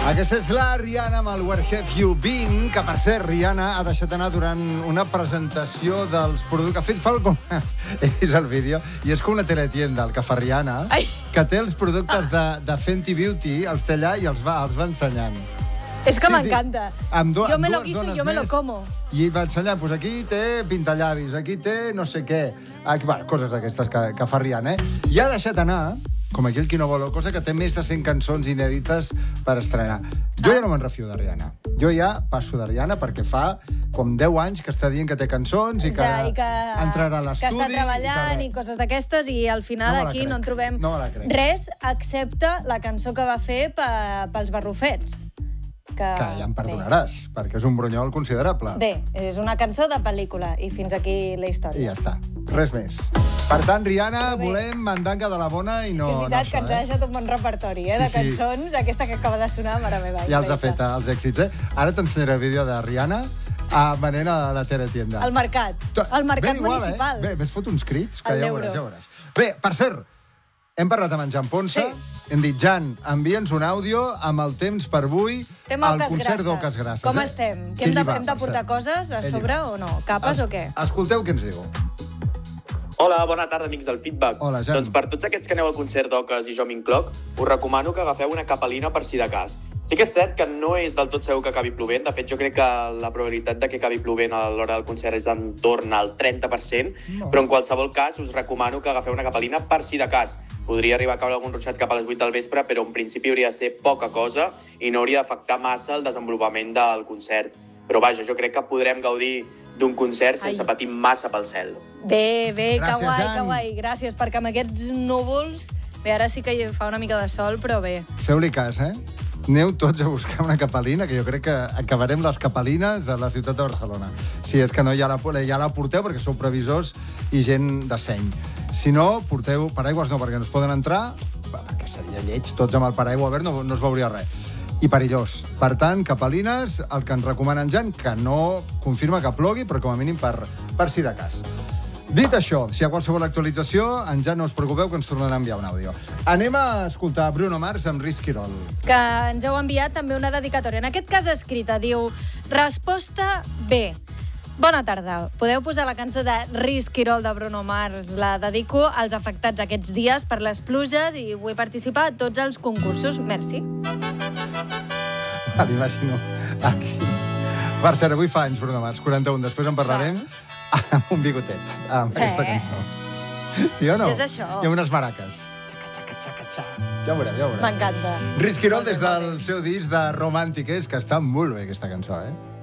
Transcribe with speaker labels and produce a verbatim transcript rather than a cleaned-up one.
Speaker 1: Aquesta és la Rihanna amb el Where Have You Been, que per cert, Rihanna ha deixat anar durant una presentació dels productes que ha fet fa com... és el vídeo, i és com una teletienda, el que fa Rihanna, Ai. que té els productes de, de Fenty Beauty, els té allà i els va, els va ensenyant.
Speaker 2: És que sí, m'encanta.
Speaker 1: Sí.
Speaker 2: Jo me lo guiso i jo me lo como.
Speaker 1: I va ensenyar, doncs aquí té pintallavis, aquí té no sé què. Aquí, bueno, coses d'aquestes que, que fa Rihanna, eh? I ha deixat anar, com aquell qui no vol, cosa que té més de cent cançons inèdites per estrenar. Jo ja no me'n refio de Rihanna. Jo ja passo de Rihanna perquè fa com deu anys que està dient que té cançons i que,
Speaker 2: I que
Speaker 1: entrarà a l'estudi.
Speaker 2: Que està treballant i, que... i coses d'aquestes, i al final no aquí crec. no en trobem
Speaker 1: no
Speaker 2: res excepte la cançó que va fer pels barrufets. Que,
Speaker 1: que ja em perdonaràs, bé. perquè és un bronyol considerable.
Speaker 2: Bé, és una cançó de pel·lícula i fins aquí la història.
Speaker 1: I ja està, res més. Per tant, Rihanna, volem mandanga de la bona i no...
Speaker 2: És veritat
Speaker 1: no
Speaker 2: que ens
Speaker 1: eh?
Speaker 2: ha deixat un bon repertori eh,
Speaker 1: sí,
Speaker 2: de cançons, sí. aquesta que acaba de sonar, mare meva.
Speaker 1: Ja els ha fet els èxits, eh? Ara t'ensenyaré el vídeo de Rihanna a manera de la teletienda.
Speaker 2: Al mercat, al mercat
Speaker 1: igual,
Speaker 2: municipal.
Speaker 1: Eh? Bé, ves fot uns crits, que ja ho veuràs, ja ho veuràs. Bé, per cert, hem parlat amb en Jan Ponsa, sí. hem dit, Jan, envia'ns un àudio amb el temps per avui al concert d'Oques Grasses.
Speaker 2: Com
Speaker 1: eh?
Speaker 2: estem? Que hem de, hem de portar coses a sobre o no? Capes
Speaker 1: es,
Speaker 2: o què?
Speaker 1: Escolteu què ens diu.
Speaker 3: Hola, bona tarda, amics del Feedback.
Speaker 1: Hola, Jan.
Speaker 3: Doncs per tots aquests que aneu al concert d'Oques i jo m'incloc, us recomano que agafeu una capelina per si de cas. Sí que és cert que no és del tot segur que acabi plovent. De fet, jo crec que la probabilitat de que acabi plovent a l'hora del concert és entorn al trenta per cent, no. però en qualsevol cas us recomano que agafeu una capelina per si de cas. Podria arribar a caure algun ruixat cap a les vuit del vespre, però en principi hauria de ser poca cosa i no hauria d'afectar massa el desenvolupament del concert. Però vaja, jo crec que podrem gaudir d'un concert sense Ai. patir massa pel cel.
Speaker 2: Bé, bé,
Speaker 1: Gràcies,
Speaker 2: que guai,
Speaker 1: Jan.
Speaker 2: que guai. Gràcies, perquè amb aquests núvols... Bé, ara sí que fa una mica de sol, però bé.
Speaker 1: Feu-li cas, eh? Aneu tots a buscar una capelina, que jo crec que acabarem les capelines a la ciutat de Barcelona. Si és que no, ja la, ja la porteu, perquè sou previsors i gent de seny. Si no, porteu paraigües, no, perquè no es poden entrar, perquè seria lleig, tots amb el paraigua obert no, no es veuria res. I perillós. Per tant, capelines, el que ens recomana en Jan, que no confirma que plogui, però com a mínim per, per si de cas. Dit això, si hi ha qualsevol actualització, en Jan, no us preocupeu, que ens tornarà a enviar un àudio. Anem a escoltar Bruno Mars amb Risky Roll.
Speaker 2: Que ens heu enviat també una dedicatòria. En aquest cas escrita, diu: resposta B. Bona tarda. Podeu posar la cançó de Risky Roll de Bruno Mars. La dedico als afectats aquests dies per les pluges i vull participar a tots els concursos. Merci.
Speaker 1: L'imagino aquí. Per cert, avui fa anys, Bruno Mars, quaranta-un. Després en parlarem amb un bigotet, amb sí. aquesta cançó. Sí o no?
Speaker 2: És això.
Speaker 1: I amb unes maraques. Xaca, xaca, xaca, xaca. Ja ho veurem, ja ho veurem.
Speaker 2: M'encanta.
Speaker 1: Risky Roll des del seu disc de Romàntiques, que està molt bé aquesta cançó, eh?